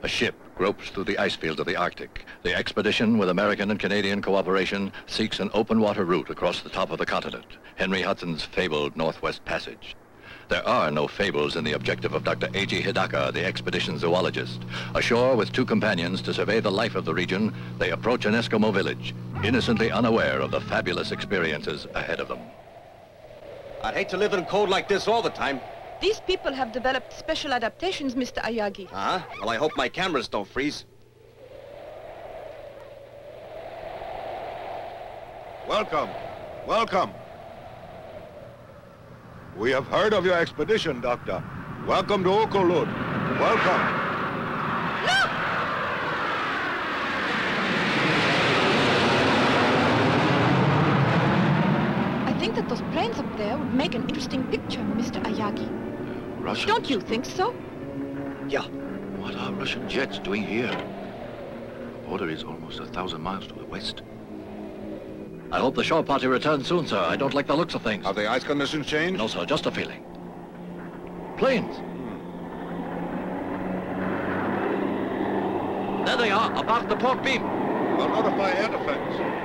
A ship gropes through the ice fields of the Arctic. The expedition, with American and Canadian cooperation, seeks an open water route across the top of the continent, Henry Hudson's fabled Northwest Passage. There are no fables in the objective of Dr. A.G. Hidaka, the expedition zoologist. Ashore with two companions to survey the life of the region, they approach an Eskimo village, innocently unaware of the fabulous experiences ahead of them. I'd hate to live in cold like this all the time. These people have developed special adaptations, Mr. Ayagi. Huh? Well, I hope my cameras don't freeze. Welcome. Welcome. We have heard of your expedition, Doctor. Welcome to Okolud. Welcome. Look! I think that those planes up there would make an interesting picture, Mr. Ayagi. Russians? Don't you think so? Yeah. What are Russian jets doing here? The border is almost 1,000 miles to the west. I hope the shore party returns soon, sir. I don't like the looks of things. Have the ice conditions changed? No, sir, just a feeling. Planes! There they are, above the port beam. I'll notify air defense.